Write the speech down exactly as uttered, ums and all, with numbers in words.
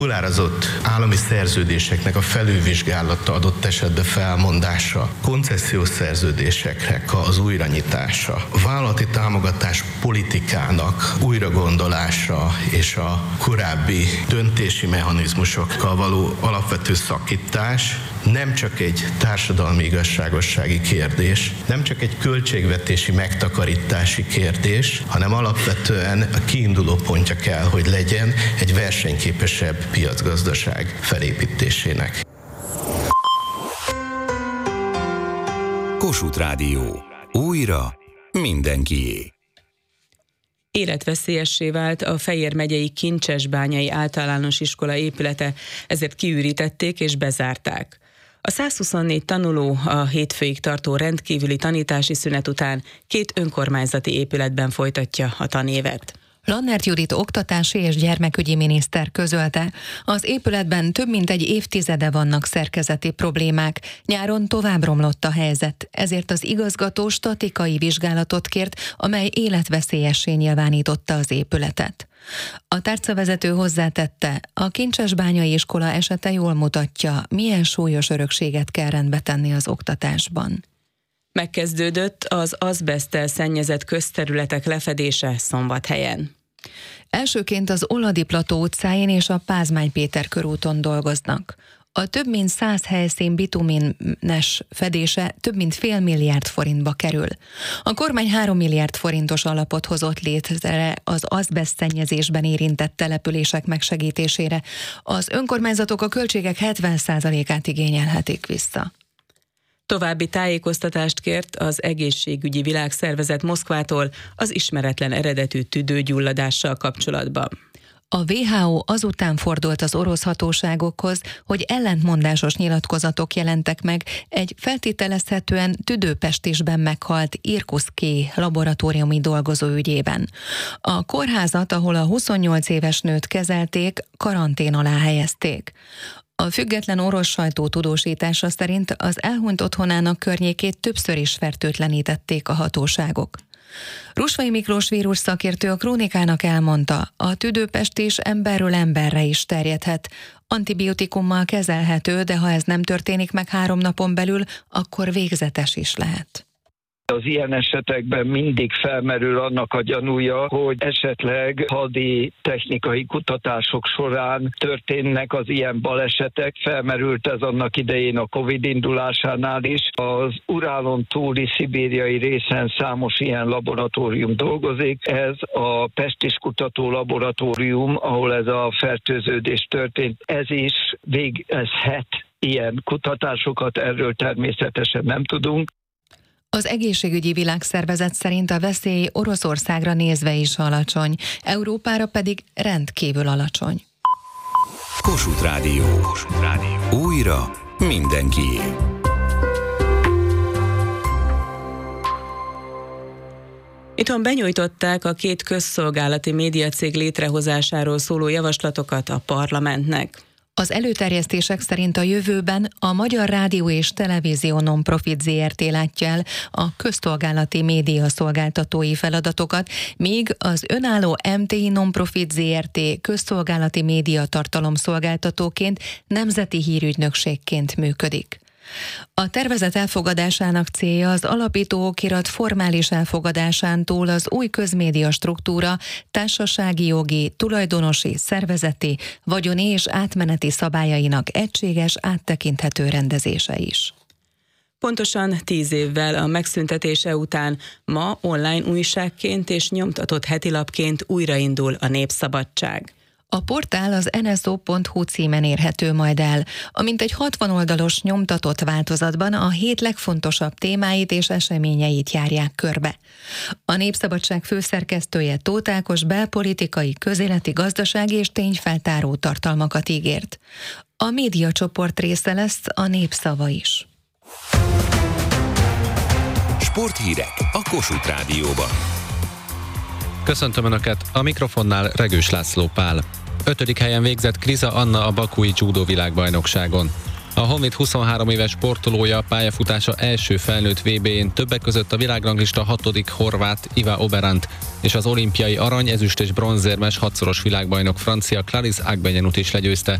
Túlárazott állami szerződéseknek a felülvizsgálata, adott esetben felmondása, koncesziós szerződéseknek az újranyitása, vállalati támogatás politikának újragondolása és a korábbi döntési mechanizmusokkal való alapvető szakítás nem csak egy társadalmi igazságossági kérdés, nem csak egy költségvetési megtakarítási kérdés, hanem alapvetően a kiinduló pontja kell, hogy legyen egy versenyképesebb piacgazdaság felépítésének. Kossuth Rádió. Újra mindenkié. Életveszélyessé vált a Fejér megyei Kincsesbányai Általános Iskola épülete, ezért kiürítették és bezárták. A százhuszonnégy tanuló a hétfőig tartó rendkívüli tanítási szünet után két önkormányzati épületben folytatja a tanévet. Lannert Judit oktatási és gyermekügyi miniszter közölte, az épületben több mint egy évtizede vannak szerkezeti problémák, nyáron tovább romlott a helyzet, ezért az igazgató statikai vizsgálatot kért, amely életveszélyessé nyilvánította az épületet. A tárcavezető hozzátette, a Kincsesbányai iskola esete jól mutatja, milyen súlyos örökséget kell rendbe tenni az oktatásban. Megkezdődött az azbeszttel szennyezett közterületek lefedése Szombathelyen. Elsőként az Olladi Plató utcáin és a Pázmány Péter körúton dolgoznak. A több mint száz helyszín bitumines fedése több mint fél milliárd forintba kerül. A kormány három milliárd forintos alapot hozott létre az azbeszt szennyezésben érintett települések megsegítésére. Az önkormányzatok a költségek hetven százalékát igényelhetik vissza. További tájékoztatást kért az Egészségügyi Világszervezet Moszkvától az ismeretlen eredetű tüdőgyulladással kapcsolatban. A dupla vé há ó azután fordult az orosz hatóságokhoz, hogy ellentmondásos nyilatkozatok jelentek meg egy feltételezhetően tüdőpestisben meghalt Irkuszki laboratóriumi dolgozó ügyében. A kórházat, ahol a huszonnyolc éves nőt kezelték, karantén alá helyezték. A független orosz sajtó tudósítása szerint az elhunyt otthonának környékét többször is fertőtlenítették a hatóságok. Rusvai Miklós vírus szakértő a Krónikának elmondta, a tüdőpestis emberről emberre is terjedhet. Antibiotikummal kezelhető, de ha ez nem történik meg három napon belül, akkor végzetes is lehet. Az ilyen esetekben mindig felmerül annak a gyanúja, hogy esetleg hadi technikai kutatások során történnek az ilyen balesetek. Felmerült ez annak idején a Covid indulásánál is. Az Urálon túli szibériai részen számos ilyen laboratórium dolgozik. Ez a Pestis kutató laboratórium, ahol ez a fertőződés történt, ez is végezhet ilyen kutatásokat, erről természetesen nem tudunk. Az Egészségügyi Világszervezet szerint a veszély Oroszországra nézve is alacsony, Európára pedig rendkívül alacsony. Kossuth Rádió. Kossuth Rádió. Újra mindenkié. Itthon benyújtották a két közszolgálati médiacég létrehozásáról szóló javaslatokat a parlamentnek. Az előterjesztések szerint a jövőben a Magyar Rádió és Televízió Non-Profit zé er té látja el a közszolgálati média szolgáltatói feladatokat, míg az önálló em té i Non-Profit zé er té közszolgálati média tartalomszolgáltatóként nemzeti hírügynökségként működik. A tervezet elfogadásának célja az alapító okirat formális elfogadásán túl az új közmédia struktúra, társasági jogi, tulajdonosi, szervezeti, vagyoni és átmeneti szabályainak egységes, áttekinthető rendezése is. Pontosan tíz évvel a megszüntetése után ma online újságként és nyomtatott hetilapként újraindul a Népszabadság. A portál az en es o pont hu címen érhető majd el, amint egy hatvan oldalos nyomtatott változatban a hét legfontosabb témáit és eseményeit járják körbe. A Népszabadság főszerkesztője Tóth Ákos belpolitikai, közéleti, gazdasági és tényfeltáró tartalmakat ígért. A médiacsoport része lesz a Népszava is. Sporthírek a Kossuth Rádióban. Köszöntöm Önöket, a mikrofonnál Regős László Pál. Ötödik helyen végzett Kriza Anna a bakui judó világbajnokságon. A Honvéd huszonhárom éves sportolója pályafutása első felnőtt vé bén többek között a világranglista hatodik horvát Iva Oberant és az olimpiai arany, ezüst és bronzérmes hatszoros világbajnok francia Clarisse Agbenyenut is legyőzte.